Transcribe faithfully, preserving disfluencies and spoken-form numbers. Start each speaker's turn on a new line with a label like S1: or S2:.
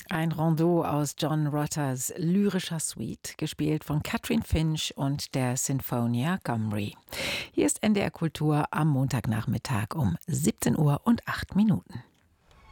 S1: Ein Rondeau aus John Rutters lyrischer Suite, gespielt von Catherine Finch und der Sinfonia Gymri. Hier ist N D R Kultur am Montagnachmittag um siebzehn Uhr und acht Minuten.